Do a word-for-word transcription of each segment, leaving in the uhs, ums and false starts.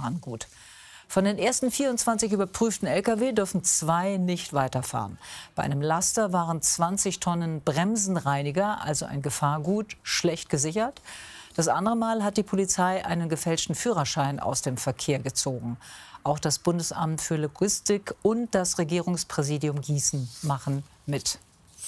Gefahrengut. Von den ersten vierundzwanzig überprüften L K W dürfen zwei nicht weiterfahren. Bei einem Laster waren zwanzig Tonnen Bremsenreiniger, also ein Gefahrgut, schlecht gesichert. Das andere Mal hat die Polizei einen gefälschten Führerschein aus dem Verkehr gezogen. Auch das Bundesamt für Logistik und das Regierungspräsidium Gießen machen mit.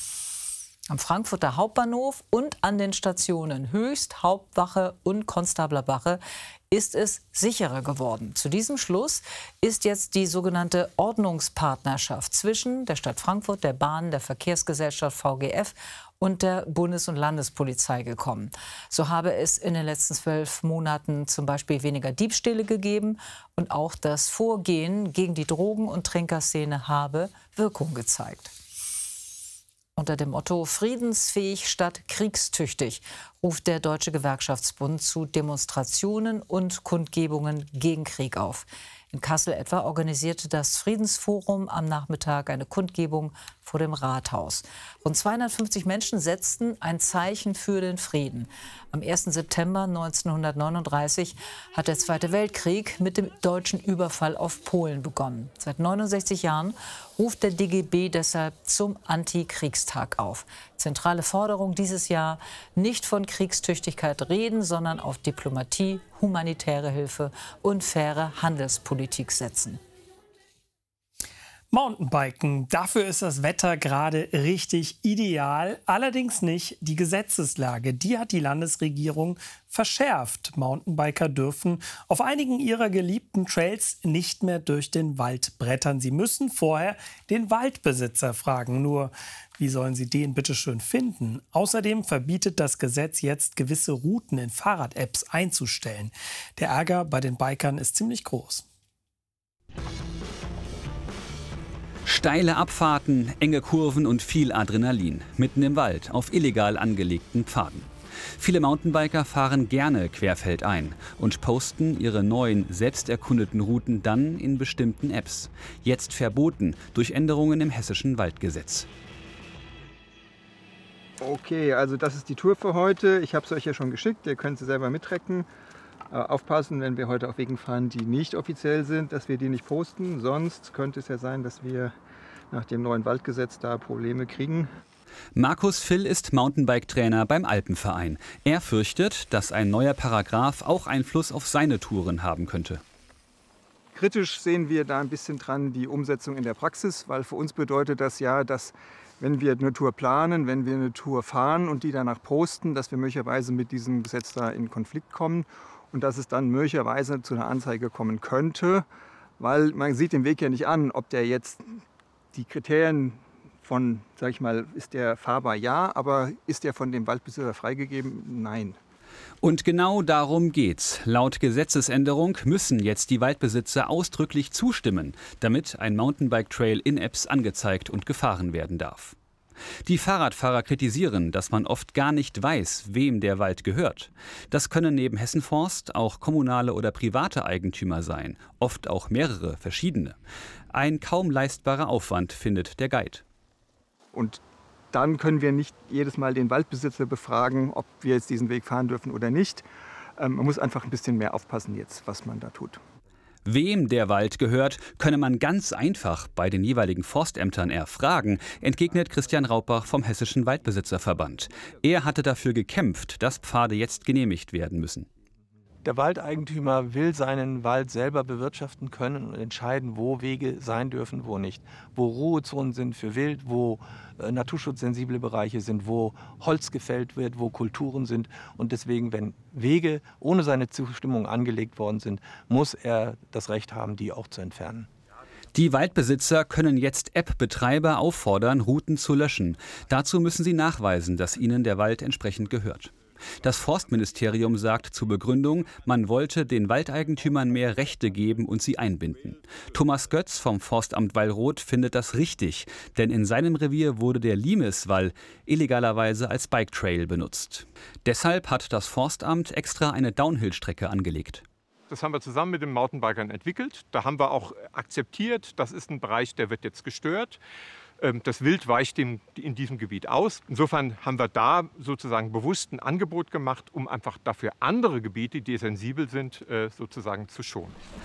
Am Frankfurter Hauptbahnhof und an den Stationen Höchst, Hauptwache und Konstablerwache ist es sicherer geworden. Zu diesem Schluss ist jetzt die sogenannte Ordnungspartnerschaft zwischen der Stadt Frankfurt, der Bahn, der Verkehrsgesellschaft V G F und der Bundes- und Landespolizei gekommen. So habe es in den letzten zwölf Monaten zum Beispiel weniger Diebstähle gegeben und auch das Vorgehen gegen die Drogen- und Trinkerszene habe Wirkung gezeigt. Unter dem Motto friedensfähig statt kriegstüchtig ruft der Deutsche Gewerkschaftsbund zu Demonstrationen und Kundgebungen gegen Krieg auf. In Kassel etwa organisierte das Friedensforum am Nachmittag eine Kundgebung vor dem Rathaus. Rund zweihundertfünfzig Menschen setzten ein Zeichen für den Frieden. Am ersten September neunzehnhundertneununddreißig hat der Zweite Weltkrieg mit dem deutschen Überfall auf Polen begonnen. Seit neunundsechzig Jahren ruft der D G B deshalb zum Antikriegstag auf. Zentrale Forderung dieses Jahr: nicht von Kriegstüchtigkeit reden, sondern auf Diplomatie, humanitäre Hilfe und faire Handelspolitik setzen. Mountainbiken, dafür ist das Wetter gerade richtig ideal. Allerdings nicht die Gesetzeslage. Die hat die Landesregierung verschärft. Mountainbiker dürfen auf einigen ihrer geliebten Trails nicht mehr durch den Wald brettern. Sie müssen vorher den Waldbesitzer fragen. Nur, wie sollen sie den bitte schön finden? Außerdem verbietet das Gesetz jetzt, gewisse Routen in Fahrrad-Apps einzustellen. Der Ärger bei den Bikern ist ziemlich groß. Steile Abfahrten, enge Kurven und viel Adrenalin. Mitten im Wald, auf illegal angelegten Pfaden. Viele Mountainbiker fahren gerne querfeldein und posten ihre neuen, selbst erkundeten Routen dann in bestimmten Apps. Jetzt verboten durch Änderungen im hessischen Waldgesetz. Okay, also das ist die Tour für heute. Ich habe es euch ja schon geschickt, ihr könnt sie selber mittracken. Äh, aufpassen, wenn wir heute auf Wegen fahren, die nicht offiziell sind, dass wir die nicht posten. Sonst könnte es ja sein, dass wir nach dem neuen Waldgesetz da Probleme kriegen. Markus Vill ist Mountainbike-Trainer beim Alpenverein. Er fürchtet, dass ein neuer Paragraph auch Einfluss auf seine Touren haben könnte. Kritisch sehen wir da ein bisschen dran die Umsetzung in der Praxis, weil für uns bedeutet das ja, dass wenn wir eine Tour planen, wenn wir eine Tour fahren und die danach posten, dass wir möglicherweise mit diesem Gesetz da in Konflikt kommen. Und dass es dann möglicherweise zu einer Anzeige kommen könnte, weil man sieht den Weg ja nicht an, ob der jetzt die Kriterien von, sag ich mal, ist der fahrbar? Ja, aber ist der von dem Waldbesitzer freigegeben? Nein. Und genau darum geht's. Laut Gesetzesänderung müssen jetzt die Waldbesitzer ausdrücklich zustimmen, damit ein Mountainbike-Trail in Apps angezeigt und gefahren werden darf. Die Fahrradfahrer kritisieren, dass man oft gar nicht weiß, wem der Wald gehört. Das können neben Hessenforst auch kommunale oder private Eigentümer sein, oft auch mehrere verschiedene. Ein kaum leistbarer Aufwand, findet der Guide. Und dann können wir nicht jedes Mal den Waldbesitzer befragen, ob wir jetzt diesen Weg fahren dürfen oder nicht. Ähm, man muss einfach ein bisschen mehr aufpassen jetzt, was man da tut. Wem der Wald gehört, könne man ganz einfach bei den jeweiligen Forstämtern erfragen, entgegnet Christian Raupach vom Hessischen Waldbesitzerverband. Er hatte dafür gekämpft, dass Pfade jetzt genehmigt werden müssen. Der Waldeigentümer will seinen Wald selber bewirtschaften können und entscheiden, wo Wege sein dürfen, wo nicht. Wo Ruhezonen sind für Wild, wo äh, naturschutzsensible Bereiche sind, wo Holz gefällt wird, wo Kulturen sind. Und deswegen, wenn Wege ohne seine Zustimmung angelegt worden sind, muss er das Recht haben, die auch zu entfernen. Die Waldbesitzer können jetzt App-Betreiber auffordern, Routen zu löschen. Dazu müssen sie nachweisen, dass ihnen der Wald entsprechend gehört. Das Forstministerium sagt zur Begründung, man wollte den Waldeigentümern mehr Rechte geben und sie einbinden. Thomas Götz vom Forstamt Weilroth findet das richtig, denn in seinem Revier wurde der Limeswall illegalerweise als Bike-Trail benutzt. Deshalb hat das Forstamt extra eine Downhill-Strecke angelegt. Das haben wir zusammen mit den Mountainbikern entwickelt. Da haben wir auch akzeptiert, das ist ein Bereich, der wird jetzt gestört. Das Wild weicht in diesem Gebiet aus. Insofern haben wir da sozusagen bewusst ein Angebot gemacht, um einfach dafür andere Gebiete, die sensibel sind, sozusagen zu schonen.